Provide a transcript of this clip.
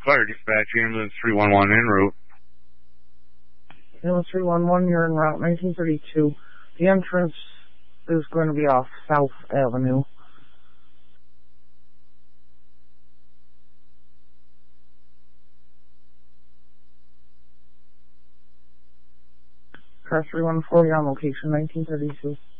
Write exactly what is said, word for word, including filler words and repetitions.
Fire dispatch, ambulance three one one en route. Ambulance three one one, you're en route nineteen thirty-two. The entrance is going to be off South Avenue. Car three one four, you're on location nineteen thirty-two.